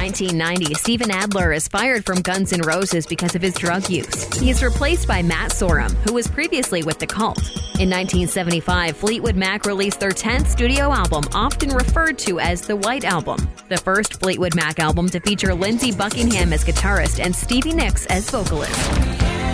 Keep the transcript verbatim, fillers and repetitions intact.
nineteen ninety, Steven Adler is fired from Guns N' Roses because of his drug use. He is replaced by Matt Sorum, who was previously with The Cult. In nineteen seventy-five, Fleetwood Mac released their tenth studio album, often referred to as the White Album, the first Fleetwood Mac album to feature Lindsey Buckingham as guitarist and Stevie Nicks as vocalist.